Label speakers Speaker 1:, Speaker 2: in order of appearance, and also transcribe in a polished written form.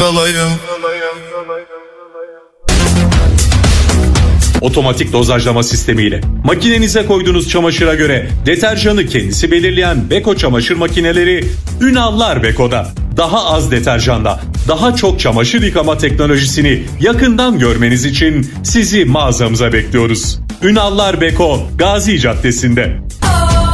Speaker 1: olayım.
Speaker 2: Otomatik dozajlama sistemiyle makinenize koyduğunuz çamaşıra göre deterjanı kendisi belirleyen Beko çamaşır makineleri Ünallar Beko'da. Daha az deterjanda daha çok çamaşır yıkama teknolojisini yakından görmeniz için sizi mağazamıza bekliyoruz. Ünallar Beko, Gazi Caddesi'nde.